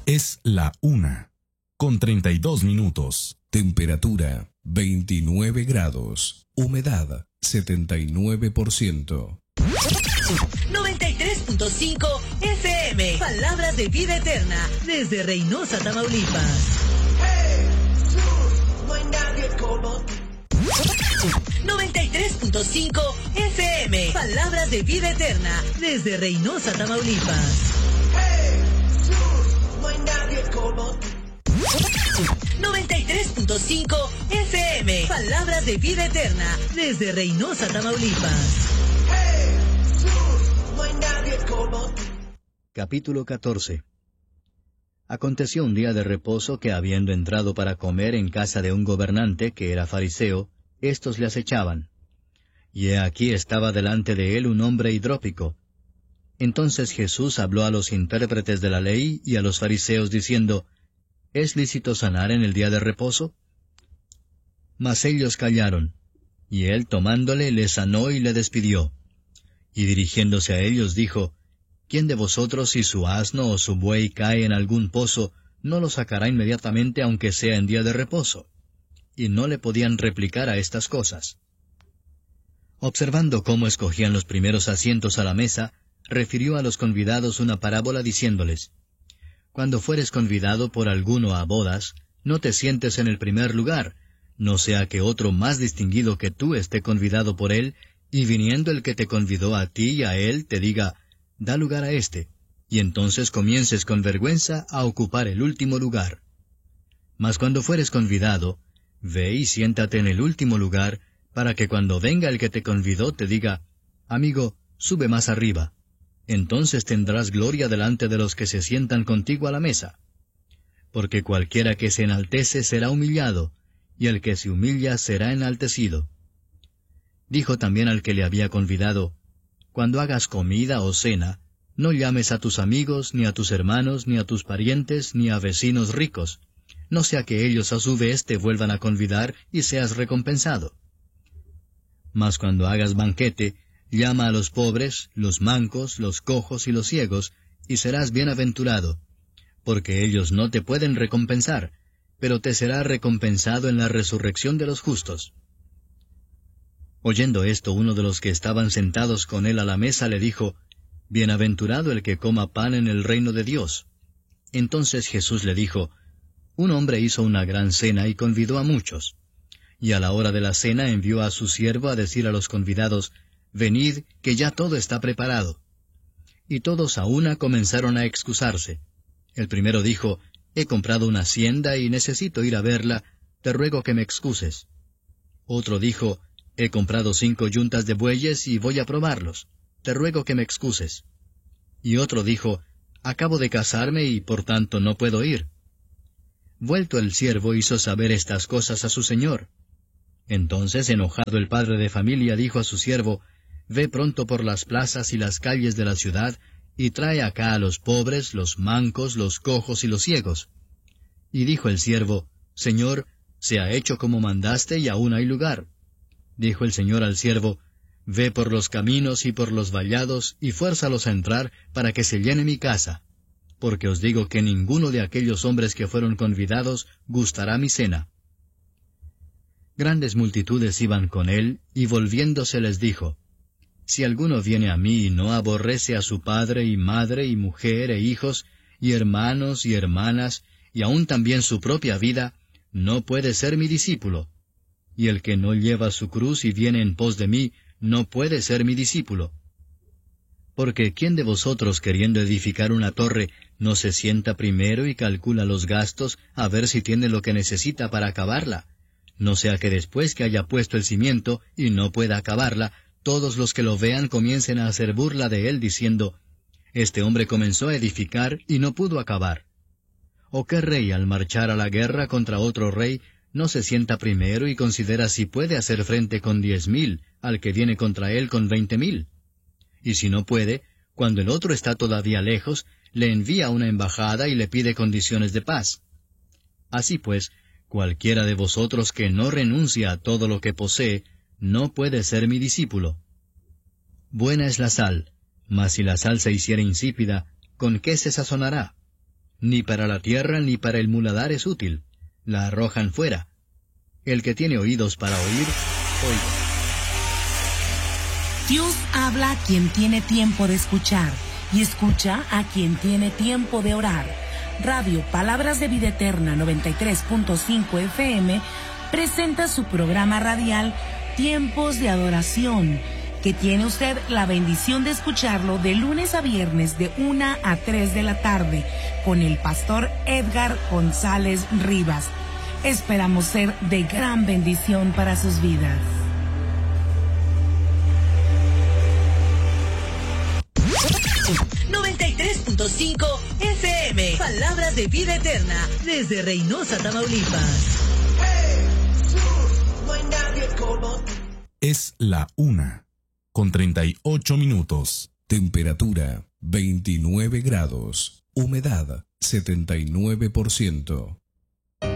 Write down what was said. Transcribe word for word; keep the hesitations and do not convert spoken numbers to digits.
Es la una, con treinta y dos minutos. Temperatura veintinueve grados. Humedad setenta y nueve por ciento. noventa y tres punto cinco F M. Palabras de vida eterna. Desde Reynosa, Tamaulipas. noventa y tres punto cinco F M. Palabras de vida eterna. Desde Reynosa, Tamaulipas. noventa y tres punto cinco F M. Palabras de vida eterna. Desde Reynosa, Tamaulipas. Capítulo catorce. Aconteció un día de reposo que, habiendo entrado para comer en casa de un gobernante que era fariseo, éstos le acechaban. Y he aquí estaba delante de él un hombre hidrópico. Entonces Jesús habló a los intérpretes de la ley y a los fariseos diciendo, ¿es lícito sanar en el día de reposo? Mas ellos callaron, y él tomándole le sanó y le despidió. Y dirigiéndose a ellos dijo, ¿quién de vosotros si su asno o su buey cae en algún pozo, no lo sacará inmediatamente aunque sea en día de reposo? Y no le podían replicar a estas cosas. Observando cómo escogían los primeros asientos a la mesa, refirió a los convidados una parábola diciéndoles, cuando fueres convidado por alguno a bodas, no te sientes en el primer lugar, no sea que otro más distinguido que tú esté convidado por él, y viniendo el que te convidó a ti y a él te diga, da lugar a éste, y entonces comiences con vergüenza a ocupar el último lugar. Mas cuando fueres convidado, ve y siéntate en el último lugar, para que cuando venga el que te convidó te diga, amigo, sube más arriba. Entonces tendrás gloria delante de los que se sientan contigo a la mesa. Porque cualquiera que se enaltece será humillado, y el que se humilla será enaltecido. Dijo también al que le había convidado, cuando hagas comida o cena, no llames a tus amigos, ni a tus hermanos, ni a tus parientes, ni a vecinos ricos, no sea que ellos a su vez te vuelvan a convidar y seas recompensado. Mas cuando hagas banquete, llama a los pobres, los mancos, los cojos y los ciegos, y serás bienaventurado, porque ellos no te pueden recompensar, pero te será recompensado en la resurrección de los justos. Oyendo esto, uno de los que estaban sentados con él a la mesa le dijo, Bienaventurado el que coma pan en el reino de Dios. Entonces Jesús le dijo, Un hombre hizo una gran cena y convidó a muchos. Y a la hora de la cena envió a su siervo a decir a los convidados, Venid, que ya todo está preparado. Y todos a una comenzaron a excusarse. El primero dijo, He comprado una hacienda y necesito ir a verla, te ruego que me excuses. Otro dijo, He comprado cinco yuntas de bueyes y voy a probarlos, te ruego que me excuses. Y otro dijo, Acabo de casarme y por tanto no puedo ir. Vuelto el siervo hizo saber estas cosas a su señor. Entonces, enojado el padre de familia dijo a su siervo, Ve pronto por las plazas y las calles de la ciudad, y trae acá a los pobres, los mancos, los cojos y los ciegos. Y dijo el siervo, Señor, se ha hecho como mandaste y aún hay lugar. Dijo el Señor al siervo, Ve por los caminos y por los vallados, y fuérzalos a entrar, para que se llene mi casa. Porque os digo que ninguno de aquellos hombres que fueron convidados gustará mi cena. Grandes multitudes iban con él, y volviéndose les dijo, Si alguno viene a mí y no aborrece a su padre y madre y mujer e hijos, y hermanos y hermanas, y aun también su propia vida, no puede ser mi discípulo. Y el que no lleva su cruz y viene en pos de mí, no puede ser mi discípulo. Porque ¿quién de vosotros, queriendo edificar una torre, no se sienta primero y calcula los gastos, a ver si tiene lo que necesita para acabarla? No sea que después que haya puesto el cimiento y no pueda acabarla, todos los que lo vean comiencen a hacer burla de él, diciendo, Este hombre comenzó a edificar y no pudo acabar. ¿O qué rey al marchar a la guerra contra otro rey, no se sienta primero y considera si puede hacer frente con diez mil al que viene contra él con veinte mil? Y si no puede, cuando el otro está todavía lejos, le envía una embajada y le pide condiciones de paz. Así pues, cualquiera de vosotros que no renuncia a todo lo que posee, no puede ser mi discípulo. Buena es la sal, mas si la sal se hiciera insípida, ¿con qué se sazonará? Ni para la tierra ni para el muladar es útil. La arrojan fuera. El que tiene oídos para oír, oiga. Dios habla a quien tiene tiempo de escuchar y escucha a quien tiene tiempo de orar. Radio Palabras de Vida Eterna noventa y tres punto cinco F M presenta su programa radial Tiempos de Adoración, que tiene usted la bendición de escucharlo de lunes a viernes de una a tres de la tarde con el pastor Edgar González Rivas. Esperamos ser de gran bendición para sus vidas. noventa y tres punto cinco F M. Palabras de Vida Eterna desde Reynosa, Tamaulipas. Es la una, con treinta y ocho minutos. Temperatura veintinueve grados. Humedad setenta y nueve por ciento.